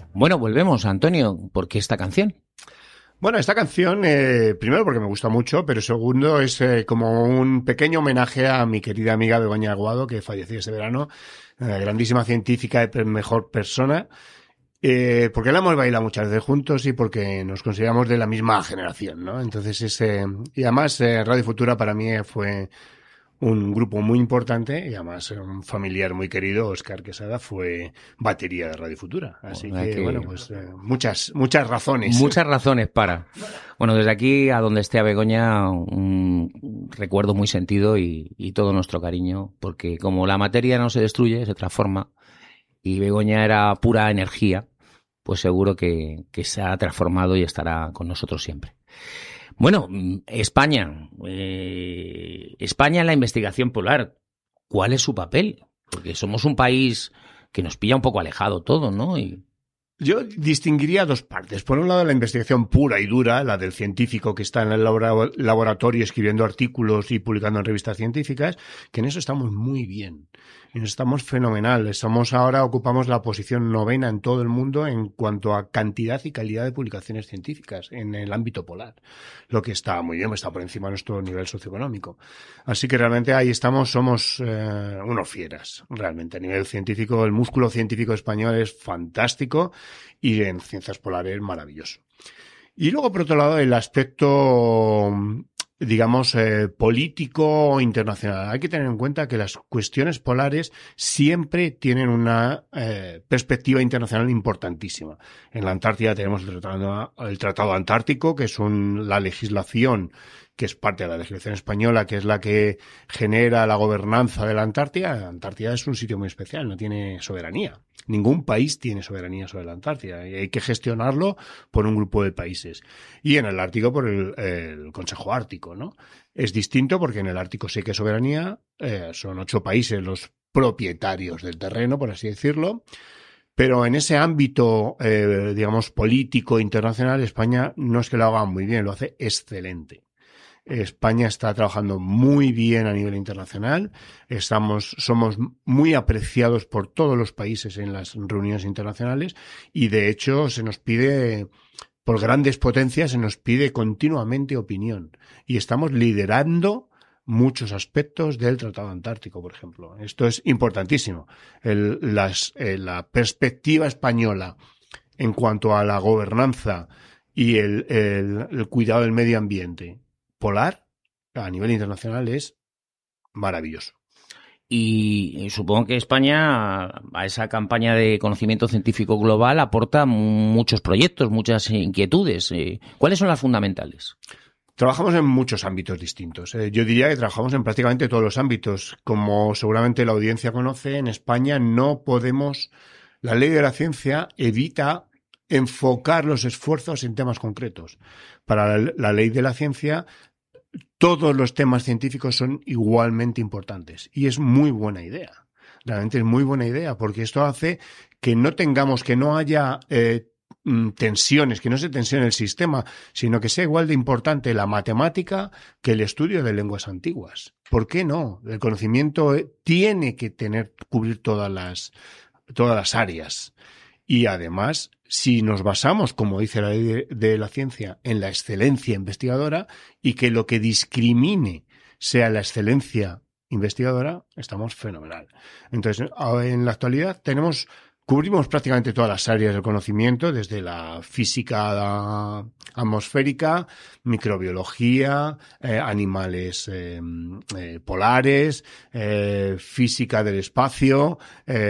Bueno, volvemos, Antonio. ¿Por qué esta canción? Bueno, esta canción, primero porque me gusta mucho, pero segundo es como un pequeño homenaje a mi querida amiga Begoña Aguado, que falleció este verano, grandísima científica y mejor persona, porque la hemos bailado muchas veces juntos y porque nos consideramos de la misma generación, ¿no? Entonces, y además Radio Futura para mí fue un grupo muy importante y además un familiar muy querido, Óscar Quesada, fue batería de Radio Futura. Así bueno, pues muchas razones. Muchas razones para. Bueno, desde aquí a donde esté a Begoña, un recuerdo muy sentido y todo nuestro cariño, porque como la materia no se destruye, se transforma, y Begoña era pura energía, pues seguro que se ha transformado y estará con nosotros siempre. Bueno, España en la investigación polar, ¿cuál es su papel? Porque somos un país que nos pilla un poco alejado todo, ¿no? Yo distinguiría dos partes. Por un lado, la investigación pura y dura, la del científico que está en el laboratorio escribiendo artículos y publicando en revistas científicas, que en eso estamos muy bien. En eso estamos fenomenal. Ocupamos la posición 9ª en todo el mundo en cuanto a cantidad y calidad de publicaciones científicas en el ámbito polar. Lo que está muy bien, está por encima de nuestro nivel socioeconómico. Así que realmente ahí estamos, somos unos fieras. Realmente a nivel científico, el músculo científico español es fantástico. Y en ciencias polares, maravilloso. Y luego, por otro lado, el aspecto, digamos, político internacional. Hay que tener en cuenta que las cuestiones polares siempre tienen una perspectiva internacional importantísima. En la Antártida tenemos el Tratado Antártico, que es la legislación que es parte de la legislación española, que es la que genera la gobernanza de la Antártida. La Antártida es un sitio muy especial, no tiene soberanía. Ningún país tiene soberanía sobre la Antártida y hay que gestionarlo por un grupo de países. Y en el Ártico por el Consejo Ártico, ¿no? Es distinto porque en el Ártico sí que hay soberanía, son 8 países los propietarios del terreno, por así decirlo. Pero en ese ámbito, digamos, político internacional, España no es que lo haga muy bien, lo hace excelente. España está trabajando muy bien a nivel internacional, somos muy apreciados por todos los países en las reuniones internacionales y de hecho por grandes potencias se nos pide continuamente opinión y estamos liderando muchos aspectos del Tratado Antártico, por ejemplo. Esto es importantísimo. La perspectiva española en cuanto a la gobernanza y el cuidado del medio ambiente polar a nivel internacional es maravilloso. Y supongo que España a esa campaña de conocimiento científico global aporta muchos proyectos, muchas inquietudes. ¿Cuáles son las fundamentales? Trabajamos en muchos ámbitos distintos. Yo diría que trabajamos en prácticamente todos los ámbitos. Como seguramente la audiencia conoce, en España la ley de la ciencia evita enfocar los esfuerzos en temas concretos. Para la ley de la ciencia, todos los temas científicos son igualmente importantes y es muy buena idea. Realmente es muy buena idea porque esto hace que no haya tensiones, que no se tensione el sistema, sino que sea igual de importante la matemática que el estudio de lenguas antiguas. ¿Por qué no? El conocimiento tiene que cubrir todas las áreas. Y además, si nos basamos, como dice la ley de la ciencia, en la excelencia investigadora y que lo que discrimine sea la excelencia investigadora, estamos fenomenal. Entonces, en la actualidad cubrimos prácticamente todas las áreas del conocimiento, desde la física atmosférica, microbiología, animales polares, física del espacio,